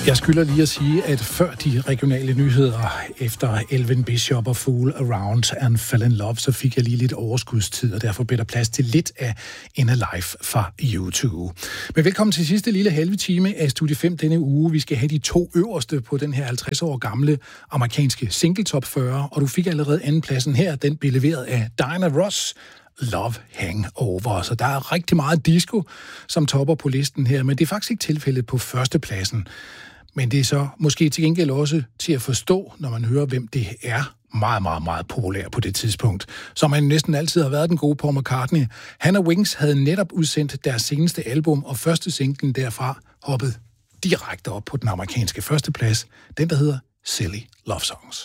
Jeg skylder lige at sige, at før de regionale nyheder efter Elvin Bishop og Fool Around and Fell in Love, så fik jeg lige lidt overskudstid, og derfor blev der plads til lidt af In a Life fra YouTube. Men velkommen til sidste lille halve time af Studie 5 denne uge. Vi skal have de 2 øverste på den her 50 år gamle amerikanske single top 40, og du fik allerede andenpladsen her. Den blev leveret af Diana Ross. Love Hangover. Så der er rigtig meget disco, som topper på listen her, men det er faktisk ikke tilfældet på førstepladsen. Men det er så måske til gengæld også til at forstå, når man hører, hvem det er, meget, meget, meget populær på det tidspunkt. Som han næsten altid har været den gode Paul McCartney. Han og Wings havde netop udsendt deres seneste album, og første singlen derfra hoppede direkte op på den amerikanske førsteplads. Den, der hedder Silly Love Songs.